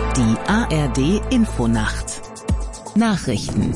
Die ARD-Infonacht. Nachrichten.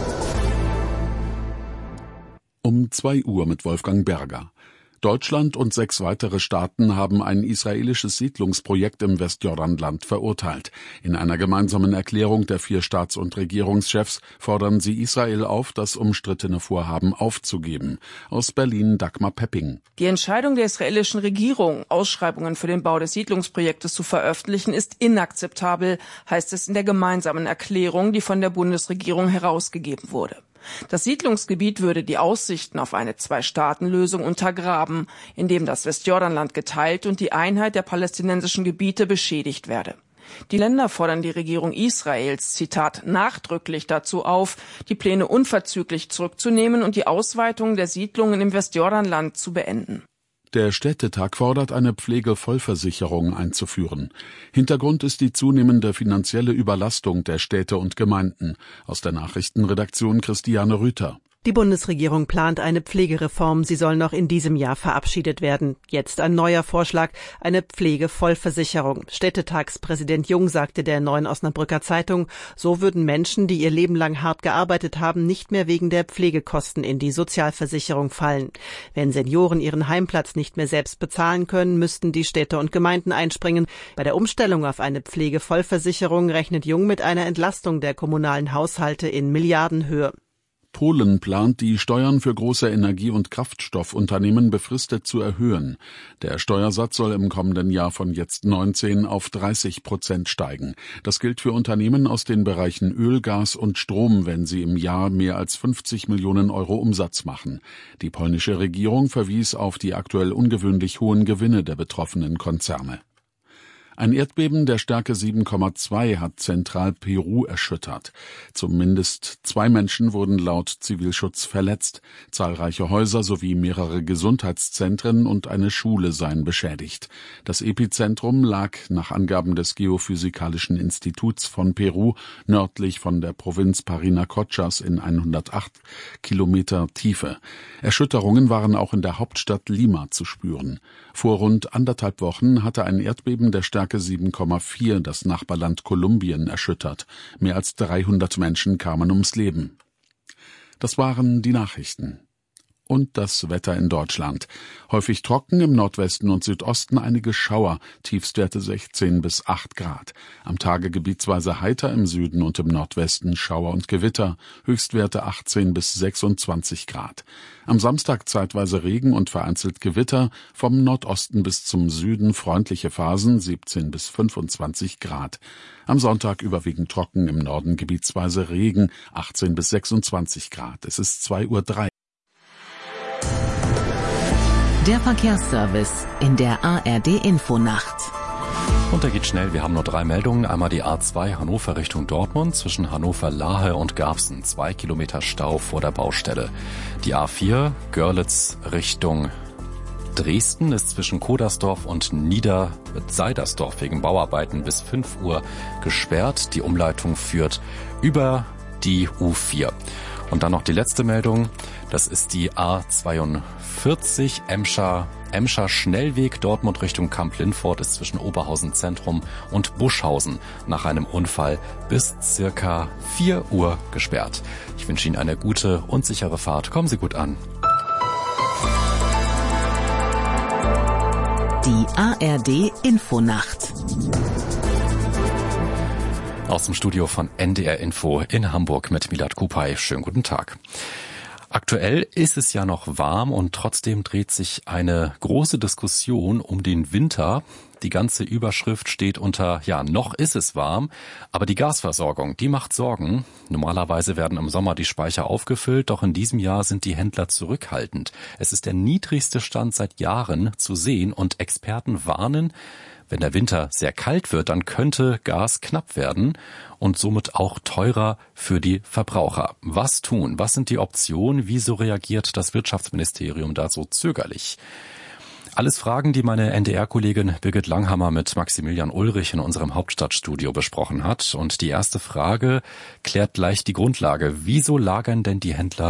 Um 2 Uhr mit Wolfgang Berger. Deutschland und 6 weitere Staaten haben ein israelisches Siedlungsprojekt im Westjordanland verurteilt. In einer gemeinsamen Erklärung der 4 Staats- und Regierungschefs fordern sie Israel auf, das umstrittene Vorhaben aufzugeben. Aus Berlin Dagmar Pepping. Die Entscheidung der israelischen Regierung, Ausschreibungen für den Bau des Siedlungsprojektes zu veröffentlichen, ist inakzeptabel, heißt es in der gemeinsamen Erklärung, die von der Bundesregierung herausgegeben wurde. Das Siedlungsgebiet würde die Aussichten auf eine Zwei-Staaten-Lösung untergraben, indem das Westjordanland geteilt und die Einheit der palästinensischen Gebiete beschädigt werde. Die Länder fordern die Regierung Israels, Zitat, nachdrücklich dazu auf, die Pläne unverzüglich zurückzunehmen und die Ausweitung der Siedlungen im Westjordanland zu beenden. Der Städtetag fordert, eine Pflegevollversicherung einzuführen. Hintergrund ist die zunehmende finanzielle Überlastung der Städte und Gemeinden. Aus der Nachrichtenredaktion Christiane Rüther. Die Bundesregierung plant eine Pflegereform. Sie soll noch in diesem Jahr verabschiedet werden. Jetzt ein neuer Vorschlag, eine Pflegevollversicherung. Städtetagspräsident Jung sagte der Neuen Osnabrücker Zeitung, so würden Menschen, die ihr Leben lang hart gearbeitet haben, nicht mehr wegen der Pflegekosten in die Sozialversicherung fallen. Wenn Senioren ihren Heimplatz nicht mehr selbst bezahlen können, müssten die Städte und Gemeinden einspringen. Bei der Umstellung auf eine Pflegevollversicherung rechnet Jung mit einer Entlastung der kommunalen Haushalte in Milliardenhöhe. Polen plant, die Steuern für große Energie- und Kraftstoffunternehmen befristet zu erhöhen. Der Steuersatz soll im kommenden Jahr von jetzt 19 auf 30% steigen. Das gilt für Unternehmen aus den Bereichen Öl, Gas und Strom, wenn sie im Jahr mehr als 50 Millionen Euro Umsatz machen. Die polnische Regierung verwies auf die aktuell ungewöhnlich hohen Gewinne der betroffenen Konzerne. Ein Erdbeben der Stärke 7,2 hat Zentral-Peru erschüttert. Zumindest 2 Menschen wurden laut Zivilschutz verletzt. Zahlreiche Häuser sowie mehrere Gesundheitszentren und eine Schule seien beschädigt. Das Epizentrum lag nach Angaben des Geophysikalischen Instituts von Peru nördlich von der Provinz Parinacochas in 108 Kilometer Tiefe. Erschütterungen waren auch in der Hauptstadt Lima zu spüren. Vor rund 1,5 Wochen hatte ein Erdbeben der Stärke 7,4 das Nachbarland Kolumbien erschüttert. Mehr als 300 Menschen kamen ums Leben. Das waren die Nachrichten. Und das Wetter in Deutschland. Häufig trocken, im Nordwesten und Südosten einige Schauer, Tiefstwerte 16 bis 8 Grad. Am Tage gebietsweise heiter, im Süden und im Nordwesten Schauer und Gewitter, Höchstwerte 18 bis 26 Grad. Am Samstag zeitweise Regen und vereinzelt Gewitter, vom Nordosten bis zum Süden freundliche Phasen, 17 bis 25 Grad. Am Sonntag überwiegend trocken, im Norden gebietsweise Regen, 18 bis 26 Grad. Es ist 2:03 Uhr. Der Verkehrsservice in der ARD-Infonacht. Und da geht schnell, wir haben nur 3 Meldungen. Einmal die A2 Hannover Richtung Dortmund, zwischen Hannover-Lahe und Garbsen, 2 Kilometer Stau vor der Baustelle. Die A4 Görlitz Richtung Dresden ist zwischen Kodersdorf und Niederseidersdorf wegen Bauarbeiten bis 5 Uhr gesperrt. Die Umleitung führt über die U4. Und dann noch die letzte Meldung, das ist die A42 Emscher Schnellweg Dortmund Richtung Kamp-Lindfort ist zwischen Oberhausen Zentrum und Buschhausen nach einem Unfall bis circa 4 Uhr gesperrt. Ich wünsche Ihnen eine gute und sichere Fahrt. Kommen Sie gut an. Die ARD-Infonacht. Aus dem Studio von NDR Info in Hamburg mit Milad Kupay. Schönen guten Tag. Aktuell ist es ja noch warm und trotzdem dreht sich eine große Diskussion um den Winter. Die ganze Überschrift steht unter, ja, noch ist es warm, aber die Gasversorgung, die macht Sorgen. Normalerweise werden im Sommer die Speicher aufgefüllt, doch in diesem Jahr sind die Händler zurückhaltend. Es ist der niedrigste Stand seit Jahren zu sehen und Experten warnen, wenn der Winter sehr kalt wird, dann könnte Gas knapp werden und somit auch teurer für die Verbraucher. Was tun? Was sind die Optionen? Wieso reagiert das Wirtschaftsministerium da so zögerlich? Alles Fragen, die meine NDR-Kollegin Birgit Langhammer mit Maximilian Ulrich in unserem Hauptstadtstudio besprochen hat. Und die erste Frage klärt gleich die Grundlage. Wieso lagern denn die Händler